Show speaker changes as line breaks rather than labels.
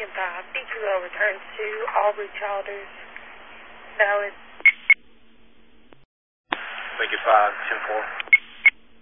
10-5. BQL returns to Aubrey Childers. Valid.
Thank you, 5, 10-4.